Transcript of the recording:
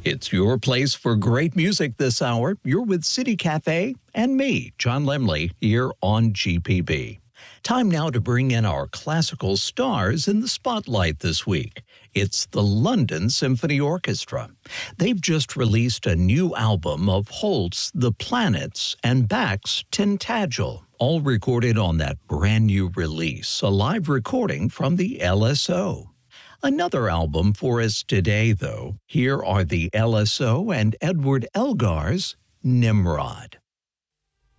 It's your place for great music this hour. You're with City Cafe and me, John Lemley, here on GPB. Time now to bring in our classical stars in the spotlight this week. It's the London Symphony Orchestra. They've just released a new album of Holst's The Planets and Bach's Tintagel, all recorded on that brand new release, a live recording from the LSO. Another album for us today, though. Here are the LSO and Edward Elgar's Nimrod.